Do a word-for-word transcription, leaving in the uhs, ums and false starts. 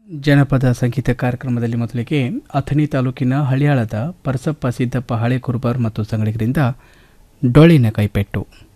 ಜನಪದ ಸಂಗೀತ ಕಾರ್ಯಕ್ರಮದಲ್ಲಿ ಮೊದಲಿಗೆ ಅಥಣಿ ತಾಲೂಕಿನ ಹಳಿಯಾಳದ ಪರಸಪ್ಪ ಸಿದ್ದಪ್ಪ ಹಳೆ ಕುರುಬರ್ ಮತ್ತು ಸಂಗಡಿಗರಿಂದ ಡೊಳ್ಳಿನ ಕೈಪೆಟ್ಟು.